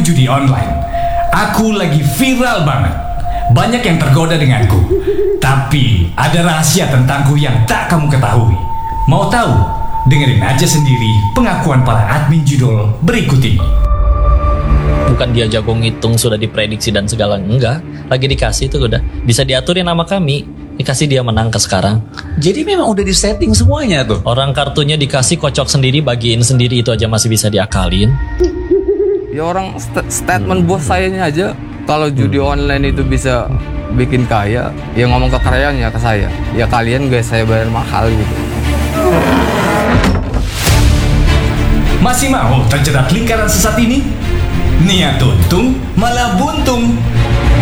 judi online. Aku lagi viral banget. Banyak yang tergoda denganku. Tapi ada rahasia tentangku yang tak kamu ketahui. Mau tahu? Dengerin aja sendiri pengakuan para admin judul berikut ini. Bukan dia jago ngitung sudah diprediksi dan segala, enggak. Lagi dikasih itu udah bisa diaturin nama kami. Dikasih dia menang ke sekarang. Jadi memang udah disetting semuanya tuh. Orang kartunya dikasih kocok sendiri, bagiin sendiri, itu aja masih bisa diakalin. Ya orang statement bos sayanya aja kalau judi online itu bisa bikin kaya, ya ngomong kekayaannya ke saya. Ya kalian guys, saya bayar mahal gitu. Masih mau terjerat lingkaran sesat ini? Niat untung malah buntung.